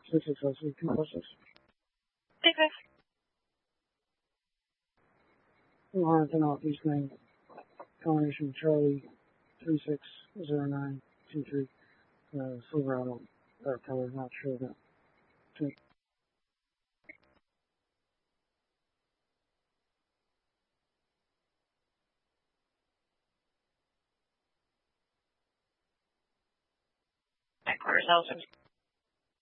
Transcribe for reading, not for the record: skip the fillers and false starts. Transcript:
6606 Take 5. Warrington Northeast Main, combination Charlie 360923, Silverado, dark color, not sure that. Headquarters, Allison.